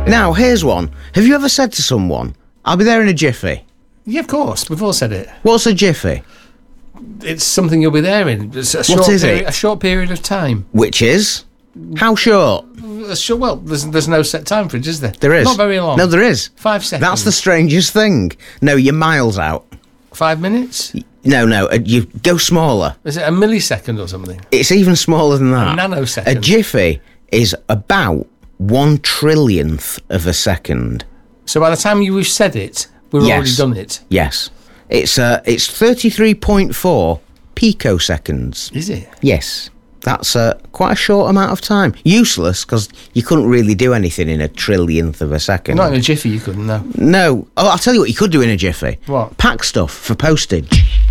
Now, here's one. Have you ever said to someone, I'll be there in a jiffy? Yeah, of course. We've all said it. What's a jiffy? It's something you'll be there in. It's What is it? A short period of time. Which is? How short? Well, there's no set time for it, is there? There is. Not very long. No, there is. 5 seconds. That's the strangest thing. No, you're miles out. 5 minutes? No, you go smaller. Is it a millisecond or something? It's even smaller than that. A nanosecond. A jiffy is about 1/1,000,000th of a second. So by the time we've said it, we've already done it. Yes. It's 33.4 picoseconds. Is it? Yes. That's quite a short amount of time. Useless, because you couldn't really do anything in a trillionth of a second. Not in a jiffy, you couldn't, no. No. Oh, I'll tell you what you could do in a jiffy. What? Pack stuff for postage.